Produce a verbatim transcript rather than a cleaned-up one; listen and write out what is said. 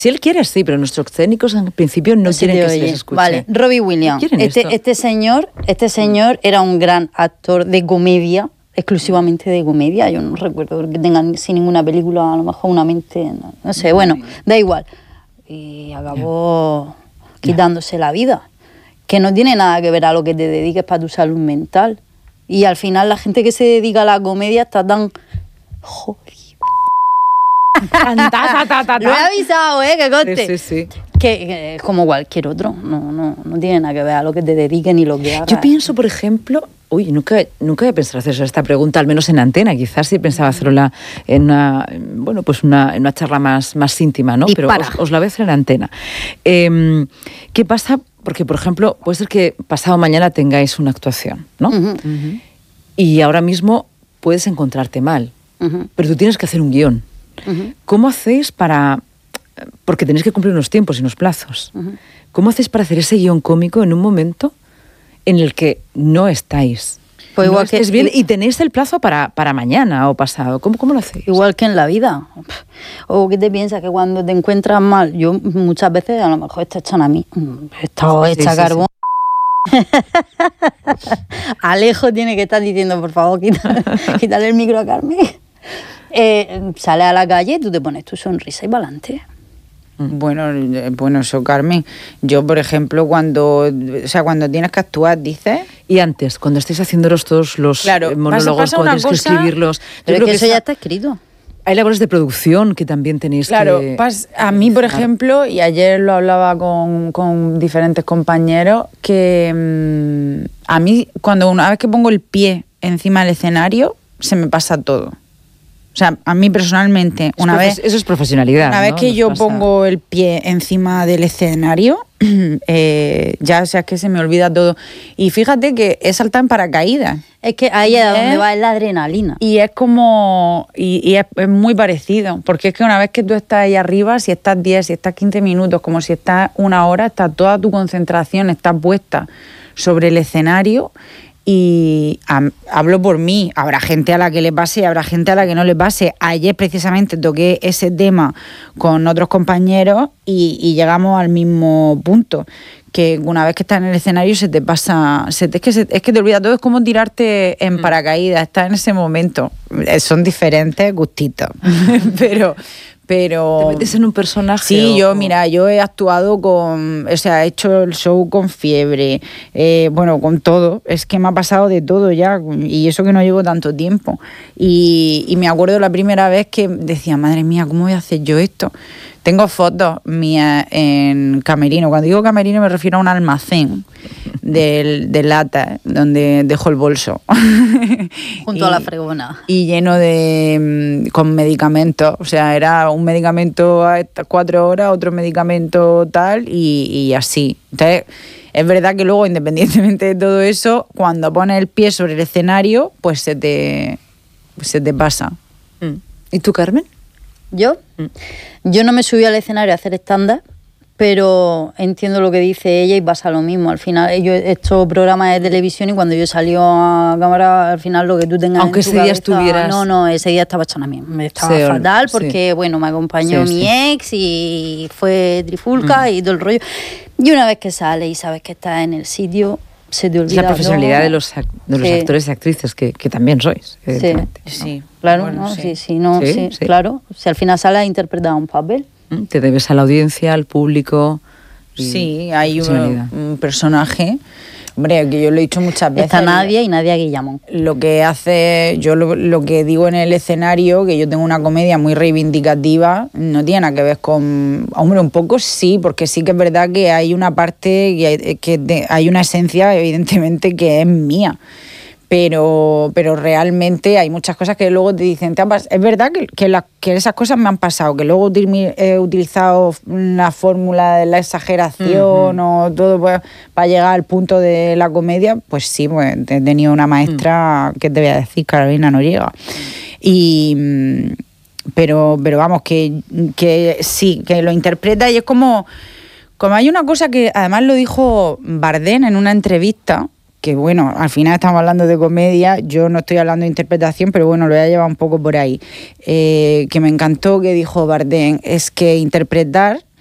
Si él quiere, sí, pero nuestros técnicos en principio no, no quieren que oye. se les escuche. Vale, Robbie Williams. Este, este, señor, este señor era un gran actor de comedia, exclusivamente de comedia. Yo no recuerdo que tengan sin ninguna película, a lo mejor una mente, no, no sé, bueno, da igual. Y acabó quitándose la vida, que no tiene nada que ver a lo que te dediques para tu salud mental. Y al final la gente que se dedica a la comedia está tan jodida. Lo he avisado, ¿eh? Que conste. Sí, sí, sí. Que es como cualquier otro. No, no, no tiene nada que ver a lo que te dediques ni lo que hagas. Yo pienso, por ejemplo... Uy, nunca, nunca he pensado hacer esta pregunta, al menos en antena. Quizás sí pensaba hacerla en una, bueno, pues una, en una charla más, más íntima, ¿no? Dispara. Pero os, os la voy a hacer en antena. Eh, ¿Qué pasa? Porque, por ejemplo, puede ser que pasado mañana tengáis una actuación, ¿no? Uh-huh. Uh-huh. Y ahora mismo puedes encontrarte mal, uh-huh. pero tú tienes que hacer un guión. Uh-huh. ¿Cómo hacéis para...? Porque tenéis que cumplir unos tiempos y unos plazos. Uh-huh. ¿Cómo hacéis para hacer ese guión cómico en un momento en el que no estáis? Pues no igual que bien y tenéis el plazo para, para mañana o pasado. ¿Cómo, ¿Cómo lo hacéis? Igual que en la vida. ¿O qué te piensas? Que cuando te encuentras mal, yo muchas veces a lo mejor está echan a mí, está hecha sí, carbón. Sí, sí. Alejo tiene que estar diciendo, por favor, quítale, quítale el micro a Carmen. Eh, sale a la calle, tú te pones tu sonrisa y para adelante. Bueno, bueno, eso, Carmen. Yo, por ejemplo, cuando, o sea, cuando tienes que actuar, dices. Y antes, cuando estés haciéndolos todos los claro, monólogos, pasa, pasa cuando tienes cosa, que escribirlos. Pero es que, que eso está, ya está escrito. Hay labores de producción que también tenéis claro, que... Claro, a mí, por ejemplo, y ayer lo hablaba con, con diferentes compañeros, que mmm, a mí, cuando una vez que pongo el pie encima del escenario, se me pasa todo. O sea, a mí personalmente, una vez... Eso es profesionalidad, Una vez ¿no? que Nos yo pasa. pongo el pie encima del escenario, eh, ya, o sea, es que se me olvida todo. Y fíjate que es saltar en paracaídas. Es que ahí es donde va la adrenalina. Y es como... Y, y es, es muy parecido, porque es que una vez que tú estás ahí arriba, si estás diez, si estás quince minutos, como si estás una hora, está toda tu concentración está puesta sobre el escenario. Y a, hablo por mí, habrá gente a la que le pase y habrá gente a la que no le pase. Ayer precisamente toqué ese tema con otros compañeros y, y llegamos al mismo punto, que una vez que estás en el escenario se te pasa, se te, es, que se, es que te olvidas todo, es como tirarte en paracaídas, estás en ese momento. Son diferentes gustitos, pero... Pero ¿te metes en un personaje? Sí, o... yo, mira, yo he actuado con, o sea, he hecho el show con fiebre, eh, bueno, con todo, es que me ha pasado de todo ya, y eso que no llevo tanto tiempo. Y, y me acuerdo la primera vez que decía, madre mía, ¿cómo voy a hacer yo esto? Tengo fotos mías en camerino. Cuando digo camerino me refiero a un almacén de, de lata donde dejo el bolso. Junto y, a la fregona. Y lleno de... con medicamentos. O sea, era un medicamento a estas cuatro horas, otro medicamento tal y, y así. Entonces, es verdad que luego, independientemente de todo eso, cuando pones el pie sobre el escenario, pues se te, se te pasa. ¿Y tú, Carmen? ¿Yo? Mm. Yo no me subí al escenario a hacer stand-up, pero entiendo lo que dice ella y pasa lo mismo. Al final, yo he hecho programas de televisión y cuando yo salí a cámara, al final lo que tú tengas aunque en tu ese día cabeza, estuvieras... No, no, ese día estaba hecha a mí. Me estaba sí, fatal porque, sí. bueno, me acompañó sí, mi sí. ex y fue trifulca mm. y todo el rollo. Y una vez que sales y sabes que estás en el sitio... se te olvida. Es la profesionalidad todo. de los, de los sí. actores y actrices que, que también sois. Sí, ¿no? sí, claro, bueno, ¿no? sí. Sí, sí, no, sí, sí, sí. claro. Si al final sales a interpretar un papel. Te debes a la audiencia, al público. Sí, hay un, un personaje. Hombre, que yo lo he dicho muchas veces. Está Nadia y Nadia Guillamón. Lo que hace, yo lo, lo que digo en el escenario, que yo tengo una comedia muy reivindicativa, no tiene nada que ver con... Hombre, un poco sí, porque sí que es verdad que hay una parte, que hay, que de, hay una esencia, evidentemente, que es mía. Pero, pero realmente hay muchas cosas que luego te dicen, es verdad que, que, la, que esas cosas me han pasado, que luego he utilizado la fórmula de la exageración uh-huh. o todo pues, para llegar al punto de la comedia, pues sí, pues he tenido una maestra, uh-huh. ¿qué te voy a decir? Carolina Noriega. Y, pero, pero vamos, que, que sí, que lo interpreta y es como, como hay una cosa que además lo dijo Bardem en una entrevista, que bueno, al final estamos hablando de comedia, yo no estoy hablando de interpretación, pero bueno, lo voy a llevar un poco por ahí, eh, que me encantó que dijo Bardem, es que interpretar